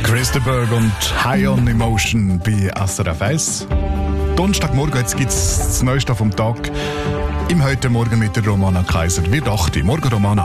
Christopher und High on Emotion bei SRF 1. Donnerstagmorgen gibt es das Neueste vom Tag. Im Heute Morgen mit der Romana Kaiser. Wie dachte? Morgen, Romana.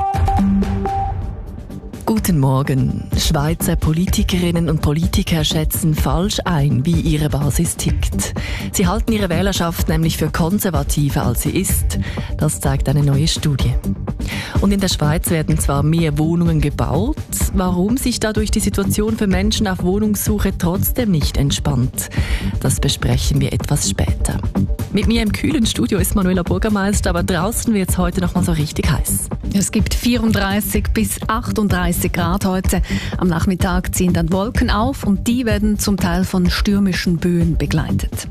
Guten Morgen. Schweizer Politikerinnen und Politiker schätzen falsch ein, wie ihre Basis tickt. Sie halten ihre Wählerschaft nämlich für konservativer, als sie ist. Das zeigt eine neue Studie. Und in der Schweiz werden zwar mehr Wohnungen gebaut, warum sich dadurch die Situation für Menschen auf Wohnungssuche trotzdem nicht entspannt, das besprechen wir etwas später. Mit mir im kühlen Studio ist Manuela Bürgermeister, aber draußen wird es heute noch mal so richtig heiß. Es gibt 34 bis 38 Grad heute. Am Nachmittag ziehen dann Wolken auf und die werden zum Teil von stürmischen Böen begleitet.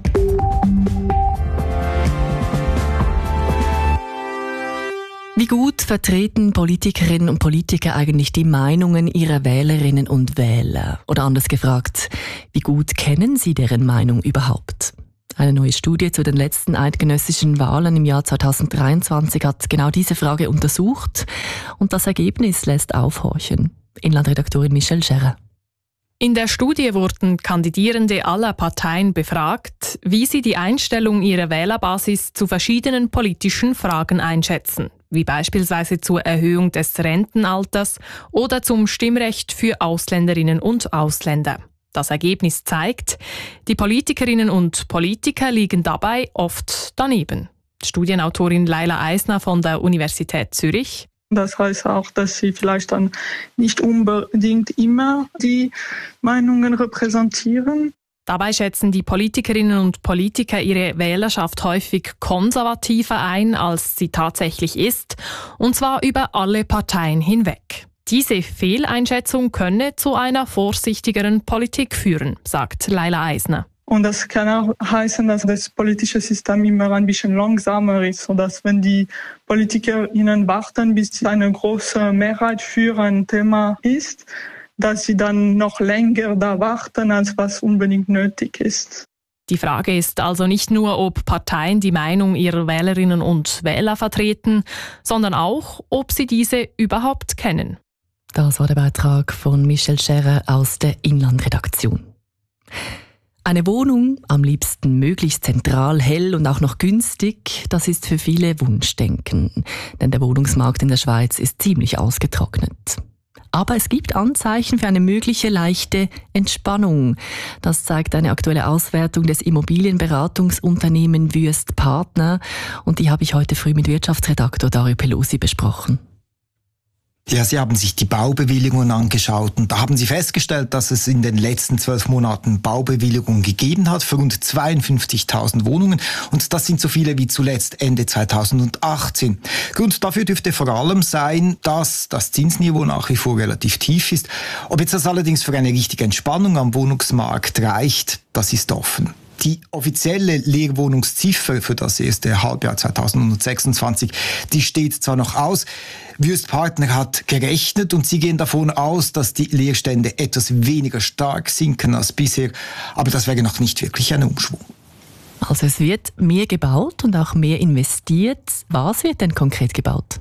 Wie gut vertreten Politikerinnen und Politiker eigentlich die Meinungen ihrer Wählerinnen und Wähler? Oder anders gefragt, wie gut kennen sie deren Meinung überhaupt? Eine neue Studie zu den letzten eidgenössischen Wahlen im Jahr 2023 hat genau diese Frage untersucht und das Ergebnis lässt aufhorchen. Inlandredaktorin Michelle Scherrer. In der Studie wurden Kandidierende aller Parteien befragt, wie sie die Einstellung ihrer Wählerbasis zu verschiedenen politischen Fragen einschätzen, wie beispielsweise zur Erhöhung des Rentenalters oder zum Stimmrecht für Ausländerinnen und Ausländer. Das Ergebnis zeigt, die Politikerinnen und Politiker liegen dabei oft daneben. Studienautorin Laila Eisner von der Universität Zürich. Das heißt auch, dass sie vielleicht dann nicht unbedingt immer die Meinungen repräsentieren. Dabei schätzen die Politikerinnen und Politiker ihre Wählerschaft häufig konservativer ein, als sie tatsächlich ist, und zwar über alle Parteien hinweg. Diese Fehleinschätzung könne zu einer vorsichtigeren Politik führen, sagt Laila Eisner. Und das kann auch heißen, dass das politische System immer ein bisschen langsamer ist, sodass wenn die PolitikerInnen warten, bis eine große Mehrheit für ein Thema ist, dass sie dann noch länger da warten, als was unbedingt nötig ist. Die Frage ist also nicht nur, ob Parteien die Meinung ihrer Wählerinnen und Wähler vertreten, sondern auch, ob sie diese überhaupt kennen. Das war der Beitrag von Michelle Scherrer aus der Inlandredaktion. Eine Wohnung, am liebsten möglichst zentral, hell und auch noch günstig, das ist für viele Wunschdenken. Denn der Wohnungsmarkt in der Schweiz ist ziemlich ausgetrocknet. Aber es gibt Anzeichen für eine mögliche leichte Entspannung. Das zeigt eine aktuelle Auswertung des Immobilienberatungsunternehmens Wüest Partner. Und die habe ich heute früh mit Wirtschaftsredaktor Dario Pelosi besprochen. Ja, Sie haben sich die Baubewilligungen angeschaut und da haben Sie festgestellt, dass es in den letzten 12 Monaten Baubewilligungen gegeben hat für rund 52.000 Wohnungen und das sind so viele wie zuletzt Ende 2018. Grund dafür dürfte vor allem sein, dass das Zinsniveau nach wie vor relativ tief ist. Ob jetzt das allerdings für eine richtige Entspannung am Wohnungsmarkt reicht, das ist offen. Die offizielle Leerwohnungsziffer für das erste Halbjahr 2026, die steht zwar noch aus. Wüest Partner hat gerechnet und sie gehen davon aus, dass die Leerstände etwas weniger stark sinken als bisher. Aber das wäre noch nicht wirklich ein Umschwung. Also es wird mehr gebaut und auch mehr investiert. Was wird denn konkret gebaut?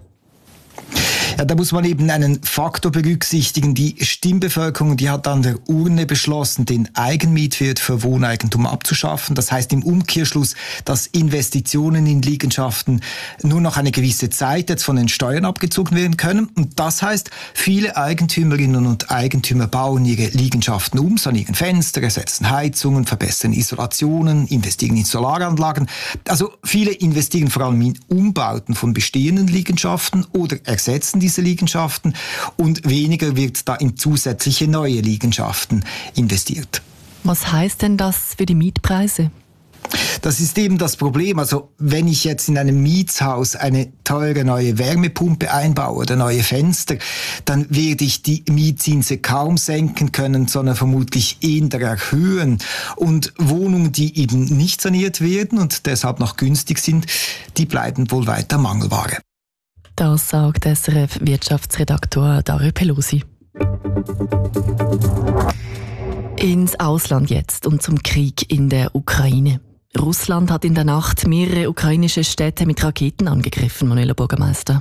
Ja, da muss man eben einen Faktor berücksichtigen. Die Stimmbevölkerung, die hat an der Urne beschlossen, den Eigenmietwert für Wohneigentum abzuschaffen. Das heißt im Umkehrschluss, dass Investitionen in Liegenschaften nur noch eine gewisse Zeit jetzt von den Steuern abgezogen werden können. Und das heißt, viele Eigentümerinnen und Eigentümer bauen ihre Liegenschaften um, sanieren Fenster, ersetzen Heizungen, verbessern Isolationen, investieren in Solaranlagen. Also viele investieren vor allem in Umbauten von bestehenden Liegenschaften oder ersetzen diese Liegenschaften und weniger wird da in zusätzliche neue Liegenschaften investiert. Was heißt denn das für die Mietpreise? Das ist eben das Problem. Also wenn ich jetzt in einem Mietshaus eine teure neue Wärmepumpe einbaue oder neue Fenster, dann werde ich die Mietzinse kaum senken können, sondern vermutlich eher erhöhen. Und Wohnungen, die eben nicht saniert werden und deshalb noch günstig sind, die bleiben wohl weiter Mangelware. Das sagt SRF-Wirtschaftsredaktor Dario Pelosi. Ins Ausland jetzt und zum Krieg in der Ukraine. Russland hat in der Nacht mehrere ukrainische Städte mit Raketen angegriffen, Manuela Bürgermeister.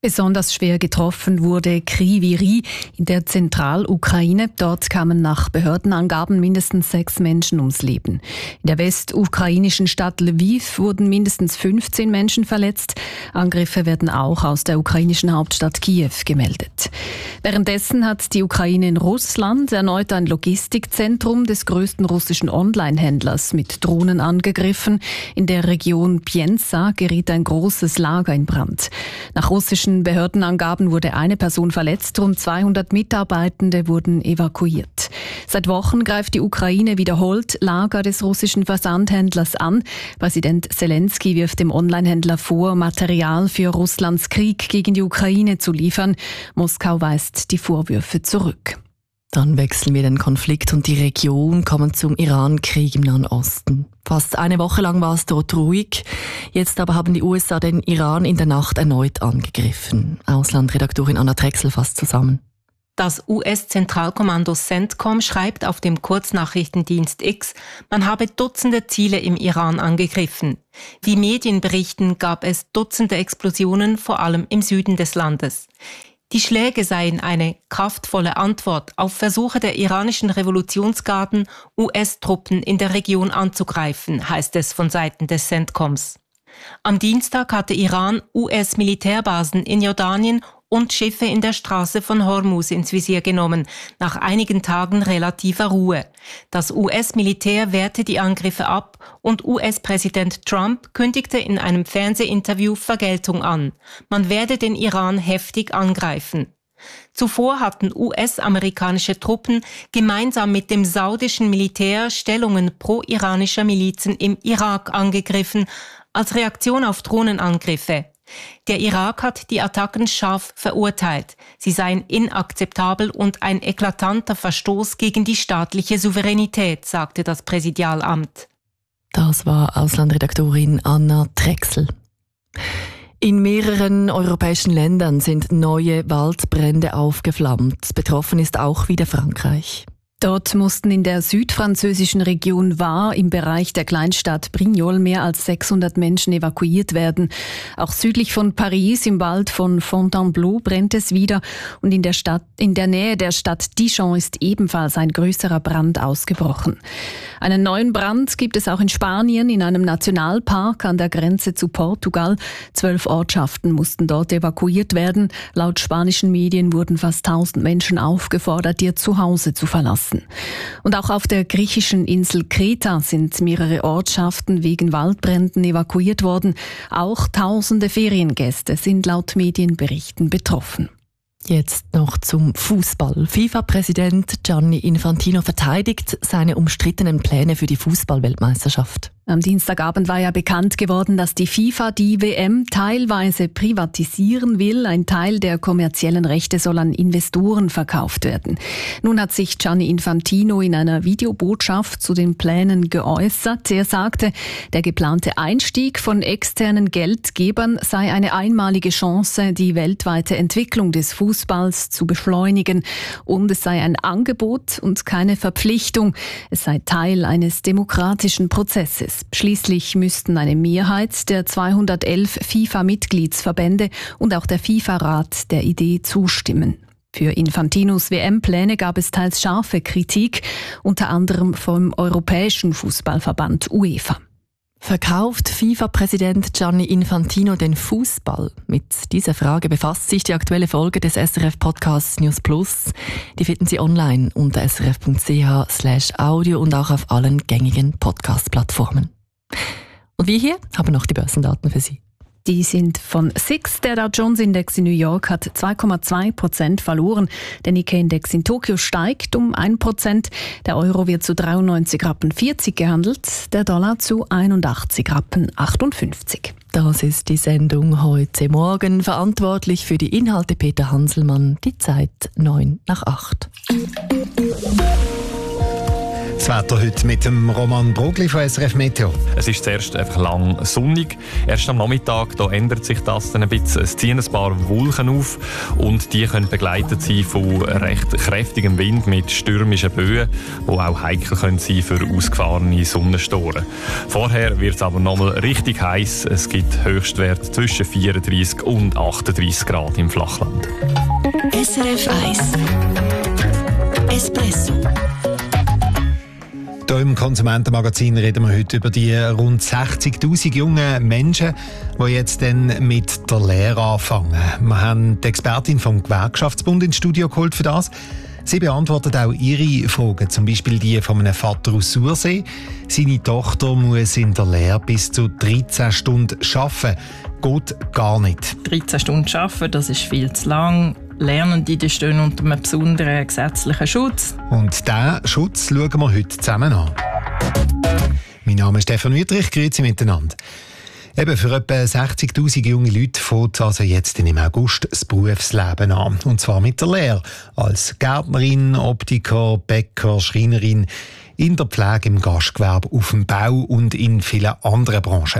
Besonders schwer getroffen wurde Kryvyi Rih in der Zentralukraine. Dort kamen nach Behördenangaben mindestens 6 Menschen ums Leben. In der westukrainischen Stadt Lviv wurden mindestens 15 Menschen verletzt. Angriffe werden auch aus der ukrainischen Hauptstadt Kiew gemeldet. Währenddessen hat die Ukraine in Russland erneut ein Logistikzentrum des größten russischen Online-Händlers mit Drohnen angegriffen. In der Region Pienza geriet ein großes Lager in Brand. Nach russischen Behördenangaben wurde eine Person verletzt, rund 200 Mitarbeitende wurden evakuiert. Seit Wochen greift die Ukraine wiederholt Lager des russischen Versandhändlers an. Präsident Zelensky wirft dem Onlinehändler vor, Material für Russlands Krieg gegen die Ukraine zu liefern. Moskau weist die Vorwürfe zurück. Dann wechseln wir den Konflikt und die Region, kommen zum Iran-Krieg im Nahen Osten. Fast eine Woche lang war es dort ruhig. Jetzt aber haben die USA den Iran in der Nacht erneut angegriffen. Auslandredaktorin Anna Drechsel fasst zusammen. Das US-Zentralkommando CENTCOM schreibt auf dem Kurznachrichtendienst X, man habe Dutzende Ziele im Iran angegriffen. Wie Medien berichten, gab es Dutzende Explosionen, vor allem im Süden des Landes. Die Schläge seien eine kraftvolle Antwort auf Versuche der iranischen Revolutionsgarden, US-Truppen in der Region anzugreifen, heißt es von Seiten des CENTCOMs. Am Dienstag hatte Iran US-Militärbasen in Jordanien und Schiffe in der Straße von Hormuz ins Visier genommen, nach einigen Tagen relativer Ruhe. Das US-Militär wehrte die Angriffe ab und US-Präsident Trump kündigte in einem Fernsehinterview Vergeltung an. Man werde den Iran heftig angreifen. Zuvor hatten US-amerikanische Truppen gemeinsam mit dem saudischen Militär Stellungen pro-iranischer Milizen im Irak angegriffen, als Reaktion auf Drohnenangriffe. Der Irak hat die Attacken scharf verurteilt. Sie seien inakzeptabel und ein eklatanter Verstoß gegen die staatliche Souveränität, sagte das Präsidialamt. Das war Auslandredaktorin Anna Drechsel. In mehreren europäischen Ländern sind neue Waldbrände aufgeflammt. Betroffen ist auch wieder Frankreich. Dort mussten in der südfranzösischen Region Var im Bereich der Kleinstadt Brignoles mehr als 600 Menschen evakuiert werden. Auch südlich von Paris im Wald von Fontainebleau brennt es wieder und in der Nähe der Stadt Dijon ist ebenfalls ein größerer Brand ausgebrochen. Einen neuen Brand gibt es auch in Spanien in einem Nationalpark an der Grenze zu Portugal. 12 Ortschaften mussten dort evakuiert werden. Laut spanischen Medien wurden fast 1000 Menschen aufgefordert, ihr Zuhause zu verlassen. Und auch auf der griechischen Insel Kreta sind mehrere Ortschaften wegen Waldbränden evakuiert worden. Auch tausende Feriengäste sind laut Medienberichten betroffen. Jetzt noch zum Fußball. FIFA-Präsident Gianni Infantino verteidigt seine umstrittenen Pläne für die Fußball-Weltmeisterschaft. Am Dienstagabend war ja bekannt geworden, dass die FIFA die WM teilweise privatisieren will. Ein Teil der kommerziellen Rechte soll an Investoren verkauft werden. Nun hat sich Gianni Infantino in einer Videobotschaft zu den Plänen geäußert. Er sagte, der geplante Einstieg von externen Geldgebern sei eine einmalige Chance, die weltweite Entwicklung des Fußballs zu beschleunigen. Und es sei ein Angebot und keine Verpflichtung. Es sei Teil eines demokratischen Prozesses. Schließlich müssten eine Mehrheit der 211 FIFA-Mitgliedsverbände und auch der FIFA-Rat der Idee zustimmen. Für Infantinos WM-Pläne gab es teils scharfe Kritik, unter anderem vom Europäischen Fußballverband UEFA. Verkauft FIFA-Präsident Gianni Infantino den Fußball? Mit dieser Frage befasst sich die aktuelle Folge des SRF-Podcasts News Plus. Die finden Sie online unter srf.ch/audio und auch auf allen gängigen Podcast-Plattformen. Und wir hier haben noch die Börsendaten für Sie. Die sind von SIX. Der Dow Jones Index in New York hat 2,2% verloren. Der Nikkei-Index in Tokio steigt um 1%. Der Euro wird zu 93,40 Rappen gehandelt. Der Dollar zu 81,58 Rappen. Das ist die Sendung heute Morgen. Verantwortlich für die Inhalte Peter Hanselmann. Die Zeit 7:09. Das Wetter heute mit dem Roman Brugli von SRF Meteo. Es ist zuerst einfach lang sonnig. Erst am Nachmittag da ändert sich das dann ein bisschen. Es ziehen ein paar Wolken auf und die können begleitet sein von recht kräftigem Wind mit stürmischen Böen, die auch heikel können sein für ausgefahrene Sonnenstoren. Vorher wird es aber nochmal richtig heiß. Es gibt Höchstwerte zwischen 34 und 38 Grad im Flachland. SRF 1 Espresso. Hier im Konsumentenmagazin reden wir heute über die rund 60'000 jungen Menschen, die jetzt dann mit der Lehre anfangen. Wir haben die Expertin vom Gewerkschaftsbund ins Studio geholt für das. Sie beantwortet auch Ihre Fragen, zum Beispiel die von einem Vater aus Sursee. Seine Tochter muss in der Lehre bis zu 13 Stunden arbeiten. Geht gar nicht. 13 Stunden arbeiten, das ist viel zu lang. Lernende die stehen unter einem besonderen gesetzlichen Schutz. Und diesen Schutz schauen wir heute zusammen an. Mein Name ist Stefan Wüttrich, grüezi miteinander. Eben für etwa 60'000 junge Leute fängt also jetzt im August das Berufsleben an. Und zwar mit der Lehre. Als Gärtnerin, Optiker, Bäcker, Schreinerin, in der Pflege, im Gastgewerbe, auf dem Bau und in vielen anderen Branchen.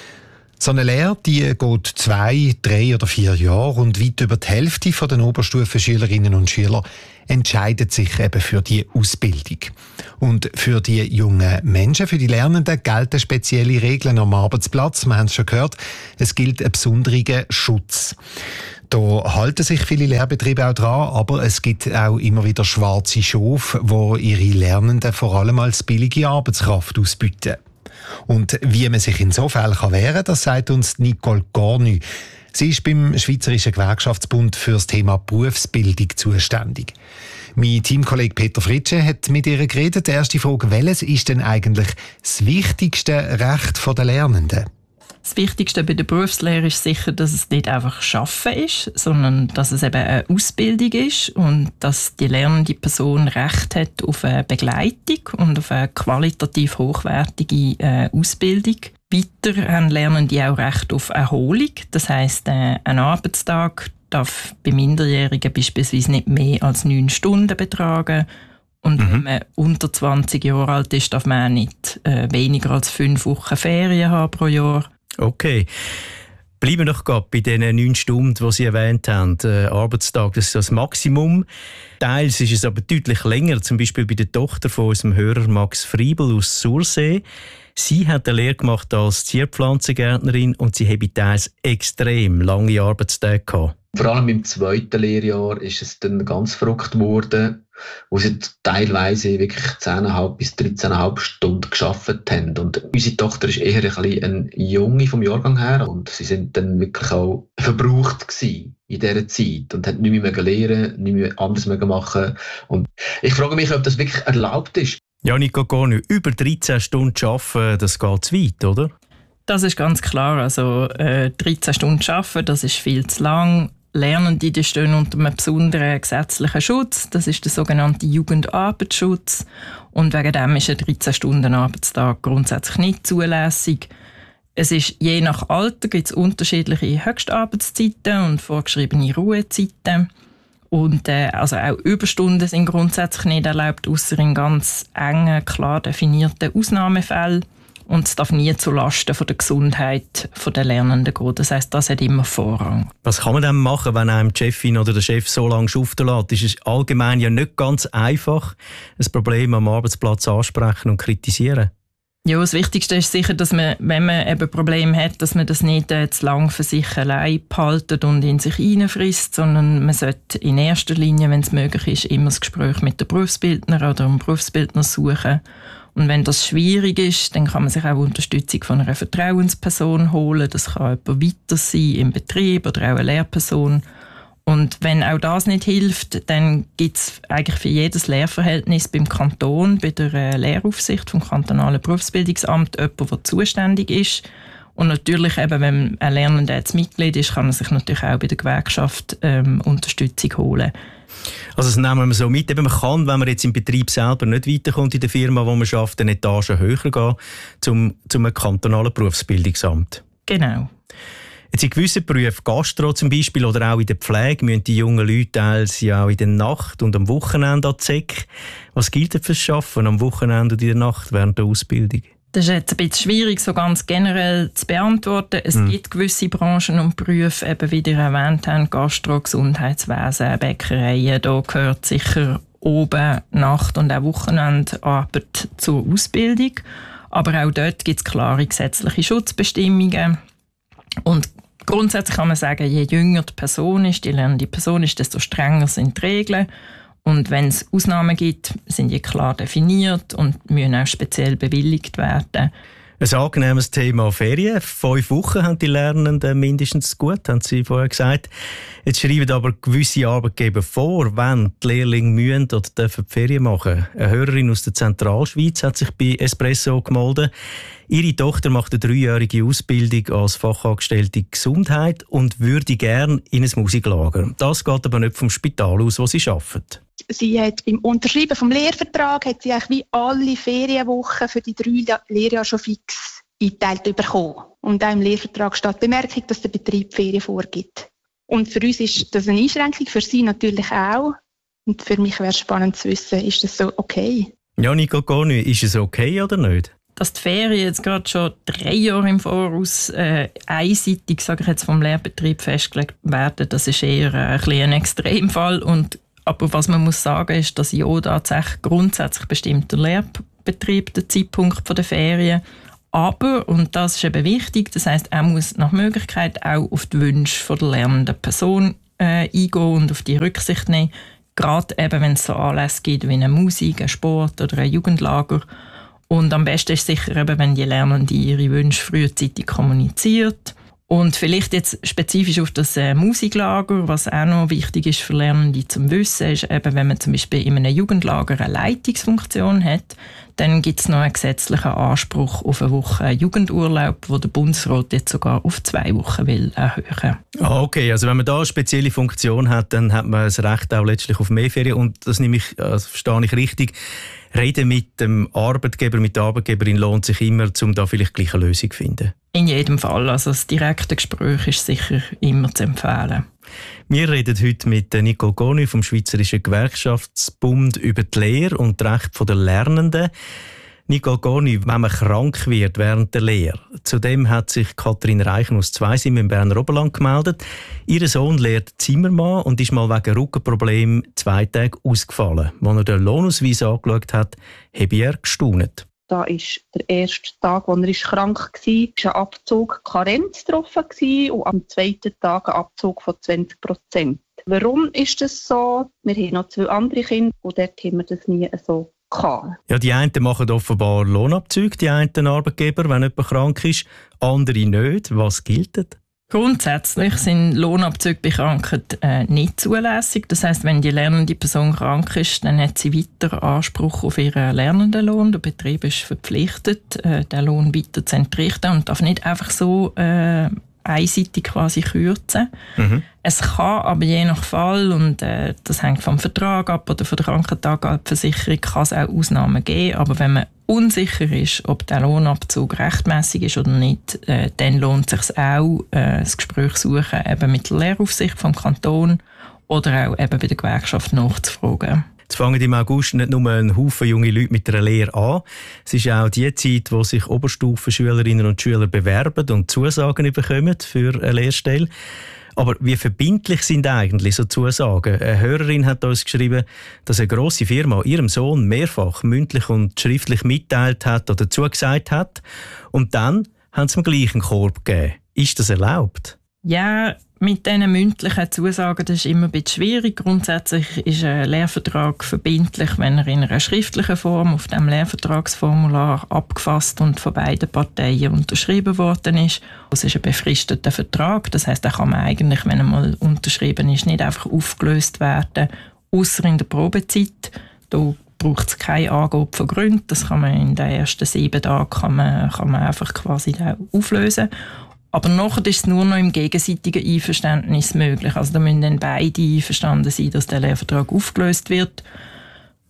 So eine Lehre, die geht 2, 3 oder 4 Jahre und weit über die Hälfte der Oberstufenschülerinnen und Schüler entscheidet sich eben für die Ausbildung. Und für die jungen Menschen, für die Lernenden, gelten spezielle Regeln am Arbeitsplatz. Wir haben es schon gehört, es gilt ein besonderer Schutz. Da halten sich viele Lehrbetriebe auch dran, aber es gibt auch immer wieder schwarze Schafe, die ihre Lernenden vor allem als billige Arbeitskraft ausbieten. Und wie man sich in so Fällen wehren kann, das sagt uns Nicole Cornu. Sie ist beim Schweizerischen Gewerkschaftsbund für das Thema Berufsbildung zuständig. Mein Teamkollege Peter Fritsche hat mit ihr geredet. Die erste Frage, welches ist denn eigentlich das wichtigste Recht der Lernenden? Das Wichtigste bei der Berufslehre ist sicher, dass es nicht einfach Schaffen ist, sondern dass es eben eine Ausbildung ist und dass die lernende Person Recht hat auf eine Begleitung und auf eine qualitativ hochwertige Ausbildung. Weiter haben Lernende auch Recht auf Erholung. Das heisst, ein Arbeitstag darf bei Minderjährigen beispielsweise nicht mehr als 9 Stunden betragen. Und wenn man unter 20 Jahre alt ist, darf man auch nicht weniger als 5 Wochen Ferien haben pro Jahr. Okay. Bleiben wir doch gerade bei diesen 9 Stunden, die Sie erwähnt haben. Arbeitstag, das ist das Maximum. Teils ist es aber deutlich länger, zum Beispiel bei der Tochter von unserem Hörer Max Friebel aus Sursee. Sie hat eine Lehre gemacht als Zierpflanzengärtnerin und sie habe teils extrem lange Arbeitstage gehabt. Vor allem im 2. Lehrjahr ist es dann ganz verrückt geworden, wo sie teilweise wirklich 10,5 bis 13,5 Stunden gearbeitet haben. Und unsere Tochter ist eher ein bisschen eine Junge vom Jahrgang her und sie sind dann wirklich auch verbraucht gewesen in dieser Zeit und hat nicht mehr lernen, nicht mehr anders machen. Und ich frage mich, ob das wirklich erlaubt ist. Ja, Nico Cornu, über 13 Stunden arbeiten, das geht zu weit, oder? Das ist ganz klar. Also 13 Stunden arbeiten, das ist viel zu lang. Lernende die stehen unter einem besonderen gesetzlichen Schutz. Das ist der sogenannte Jugendarbeitsschutz. Und wegen dem ist ein 13-Stunden-Arbeitstag grundsätzlich nicht zulässig. Es ist je nach Alter gibt es unterschiedliche Höchstarbeitszeiten und vorgeschriebene Ruhezeiten. Und also auch Überstunden sind grundsätzlich nicht erlaubt, ausser in ganz engen, klar definierten Ausnahmefällen. Und es darf nie zulasten von der Gesundheit der Lernenden gehen. Das heisst, das hat immer Vorrang. Was kann man dann machen, wenn einem die Chefin oder der Chef so lange schuften lässt? Ist es allgemein ja nicht ganz einfach, ein Problem am Arbeitsplatz ansprechen und kritisieren? Ja, das Wichtigste ist sicher, dass man, wenn man eben Probleme hat, dass man das nicht zu lang für sich allein behaltet und in sich hineinfrisst, sondern man sollte in erster Linie, wenn es möglich ist, immer das Gespräch mit der Berufsbildner oder dem Berufsbildner suchen. Und wenn das schwierig ist, dann kann man sich auch Unterstützung von einer Vertrauensperson holen. Das kann jemand weiter sein im Betrieb oder auch eine Lehrperson. Und wenn auch das nicht hilft, dann gibt es eigentlich für jedes Lehrverhältnis beim Kanton, bei der Lehraufsicht vom kantonalen Berufsbildungsamt jemanden, der zuständig ist. Und natürlich, eben, wenn ein Lernender jetzt Mitglied ist, kann er sich natürlich auch bei der Gewerkschaft Unterstützung holen. Also das nehmen wir so mit. Eben, man kann, wenn man jetzt im Betrieb selber nicht weiterkommt in der Firma, wo man arbeitet, eine Etage höher gehen zum kantonalen Berufsbildungsamt. Genau. Jetzt in gewissen Berufen, Gastro zum Beispiel oder auch in der Pflege, müssen die jungen Leute teils ja auch in der Nacht und am Wochenende an die Säcke. Was gilt denn fürs Arbeiten am Wochenende und in der Nacht während der Ausbildung? Das ist jetzt ein bisschen schwierig, so ganz generell zu beantworten. Es gibt gewisse Branchen und Berufe, eben wie ihr erwähnt habt, Gastro, Gesundheitswesen, Bäckereien, da gehört sicher oben Nacht- und auch Wochenendarbeit zur Ausbildung. Aber auch dort gibt es klare gesetzliche Schutzbestimmungen. Und grundsätzlich kann man sagen, je jünger die Person ist, die lernende Person ist, desto strenger sind die Regeln. Und wenn es Ausnahmen gibt, sind die klar definiert und müssen auch speziell bewilligt werden. Ein angenehmes Thema Ferien. 5 Wochen haben die Lernenden mindestens gut, haben Sie vorher gesagt. Jetzt schreiben aber gewisse Arbeitgeber vor, wenn die Lehrlinge müssen oder dürfen die Ferien machen. Eine Hörerin aus der Zentralschweiz hat sich bei Espresso gemeldet. Ihre Tochter macht eine 3-jährige Ausbildung als Fachangestellte Gesundheit und würde gerne in ein Musiklager. Das geht aber nicht vom Spital aus, wo sie arbeitet. Sie hat beim Unterschreiben vom Lehrvertrag hat sie eigentlich wie alle Ferienwochen für die 3 Lehrjahre schon fix eingeteilt bekommen. Und auch im Lehrvertrag steht die Bemerkung, dass der Betrieb Ferien vorgibt. Und für uns ist das eine Einschränkung, für sie natürlich auch. Und für mich wäre es spannend zu wissen, ist das so okay? Ja, Nicole Cornu, ist es okay oder nicht? Dass die Ferien jetzt gerade schon 3 Jahre im Voraus einseitig, sage ich jetzt, vom Lehrbetrieb festgelegt werden, das ist eher ein Extremfall. Aber was man muss sagen, ist, dass ja tatsächlich grundsätzlich bestimmt der Lehrbetrieb den Zeitpunkt der Ferien. Aber, und das ist eben wichtig, das heisst, er muss nach Möglichkeit auch auf die Wünsche der lernenden Person eingehen und auf die Rücksicht nehmen. Gerade eben, wenn es so Anlässe gibt wie eine Musik, ein Sport oder ein Jugendlager. Und am besten ist sicher eben, wenn die Lernende ihre Wünsche frühzeitig kommuniziert. Und vielleicht jetzt spezifisch auf das Musiklager, was auch noch wichtig ist für Lernende zum Wissen, ist eben, wenn man zum Beispiel in einem Jugendlager eine Leitungsfunktion hat, dann gibt es noch einen gesetzlichen Anspruch auf eine Woche Jugendurlaub, wo der Bundesrat jetzt sogar auf 2 Wochen will erhöhen. Okay, also wenn man da eine spezielle Funktion hat, dann hat man das Recht auch letztlich auf mehr Ferien. Und das verstehe ich richtig. Reden mit dem Arbeitgeber, mit der Arbeitgeberin lohnt sich immer, um da vielleicht gleich eine Lösung zu finden. In jedem Fall. Also das direkte Gespräch ist sicher immer zu empfehlen. Wir reden heute mit Nicole Cornu vom Schweizerischen Gewerkschaftsbund über die Lehre und die Rechte der Lernenden. Nicole Cornu, wenn man krank wird während der Lehre, zudem hat sich Katrin Reichen aus Zweisim im Berner Oberland gemeldet. Ihr Sohn lehrt Zimmermann und ist mal wegen Rückenproblemen 2 Tage ausgefallen. Als er den Lohnausweis angeschaut hat, habe er gestaunt. Da war der erste Tag, als er krank war, ein Abzug Karenz getroffen und am 2. Tag ein Abzug von 20%. Warum ist das so? Wir haben noch 2 andere Kinder und dort haben wir das nie so gehabt. Ja, die einen machen offenbar Lohnabzüge, die einen Arbeitgeber, wenn jemand krank ist, andere nicht. Was gilt? Grundsätzlich sind Lohnabzüge bei Krankheit nicht zulässig. Das heisst, wenn die lernende Person krank ist, dann hat sie weiter Anspruch auf ihren Lernendenlohn. Der Betrieb ist verpflichtet, den Lohn weiter zu entrichten und darf nicht einfach so einseitig quasi kürzen. Es kann aber je nach Fall, und das hängt vom Vertrag ab oder von der Krankentagversicherung, kann es auch Ausnahmen geben. Aber wenn man unsicher ist, ob der Lohnabzug rechtmäßig ist oder nicht, dann lohnt es sich auch, das Gespräch suchen eben mit der Lehraufsicht vom Kanton oder auch eben bei der Gewerkschaft nachzufragen. Jetzt fangen im August nicht nur ein Haufen junge Leute mit einer Lehre an. Es ist auch die Zeit, wo sich Oberstufenschülerinnen und Schüler bewerben und Zusagen bekommen für eine Lehrstelle. Aber wie verbindlich sind eigentlich so Zusagen? Eine Hörerin hat uns geschrieben, dass eine grosse Firma ihrem Sohn mehrfach mündlich und schriftlich mitteilt hat oder zugesagt hat. Und dann haben sie ihm gleich einen Korb gegeben. Ist das erlaubt? Ja, mit diesen mündlichen Zusagen das ist immer ein bisschen schwierig. Grundsätzlich ist ein Lehrvertrag verbindlich, wenn er in einer schriftlichen Form auf dem Lehrvertragsformular abgefasst und von beiden Parteien unterschrieben worden ist. Es ist ein befristeter Vertrag, das heisst, er kann man eigentlich, wenn er mal unterschrieben ist, nicht einfach aufgelöst werden, ausser in der Probezeit. Da braucht es keine Angabe von Gründen. Das kann man in den ersten 7 Tagen kann man einfach quasi auflösen. Aber nachher ist es nur noch im gegenseitigen Einverständnis möglich. Also da müssen dann beide einverstanden sein, dass der Lehrvertrag aufgelöst wird.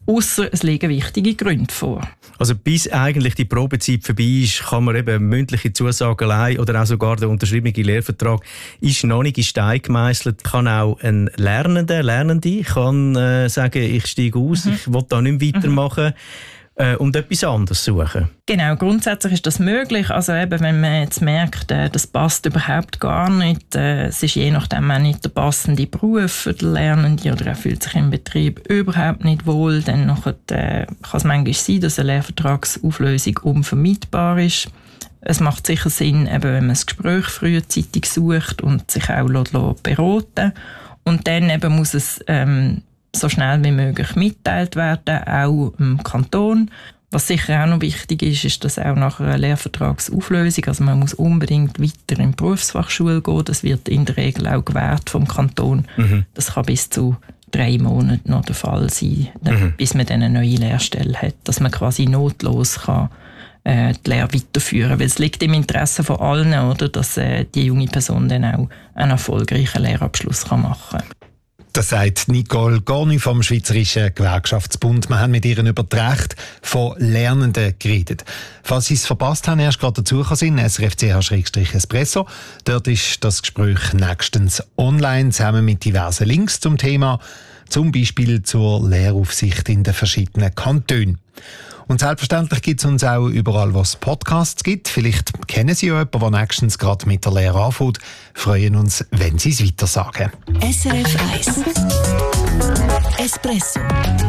ausser es liegen wichtige Gründe vor. Also bis eigentlich die Probezeit vorbei ist, kann man eben mündliche Zusagen allein oder auch sogar der unterschriebene Lehrvertrag ist noch nicht in Stein gemeißelt. Kann auch ein Lernende kann sagen, ich steige aus, ich will da nicht mehr weitermachen. Und etwas anderes suchen. Genau, grundsätzlich ist das möglich. Also eben, wenn man jetzt merkt, das passt überhaupt gar nicht, es ist je nachdem auch nicht der passende Beruf für den Lernenden oder er fühlt sich im Betrieb überhaupt nicht wohl, dann kann es manchmal sein, dass eine Lehrvertragsauflösung unvermeidbar ist. Es macht sicher Sinn, eben, wenn man das Gespräch frühzeitig sucht und sich auch beraten. Und dann eben muss es so schnell wie möglich mitteilt werden, auch im Kanton. Was sicher auch noch wichtig ist, ist, dass auch nach einer Lehrvertragsauflösung, also man muss unbedingt weiter in die Berufsfachschule gehen, das wird in der Regel auch gewährt vom Kanton. Das kann bis zu 3 Monaten noch der Fall sein, bis man dann eine neue Lehrstelle hat, dass man quasi notlos kann die Lehre weiterführen, weil es liegt im Interesse von allen, oder, dass die junge Person dann auch einen erfolgreichen Lehrabschluss machen kann. Das sagt Nicole Gorny vom Schweizerischen Gewerkschaftsbund. Wir haben mit ihr über das Recht von Lernenden geredet. Falls Sie es verpasst haben, erst gerade dazugekommen sind, srfch/espresso. Dort ist das Gespräch nächstens online, zusammen mit diversen Links zum Thema, zum Beispiel zur Lehraufsicht in den verschiedenen Kantonen. Und selbstverständlich gibt es uns auch überall, wo es Podcasts gibt. Vielleicht kennen Sie ja jemanden, der nächstens gerade mit der Lehre anfängt. Freuen uns, wenn Sie es weitersagen. SRF 1 Espresso